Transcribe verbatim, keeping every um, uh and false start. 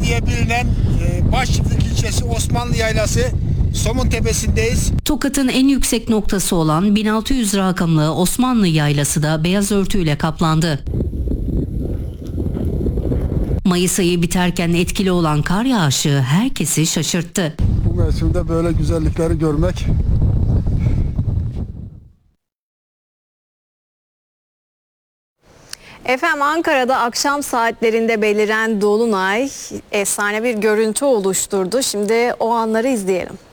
diye bilinen e, Başçıplık ilçesi Osmanlı Yaylası Somun Tepesi'ndeyiz. Tokat'ın en yüksek noktası olan bin altı yüz rakımlı Osmanlı Yaylası da beyaz örtüyle kaplandı. Mayıs ayı biterken etkili olan kar yağışı herkesi şaşırttı. Bu mevsimde böyle güzellikleri görmek Efendim, Ankara'da akşam saatlerinde beliren dolunay efsane bir görüntü oluşturdu. Şimdi o anları izleyelim.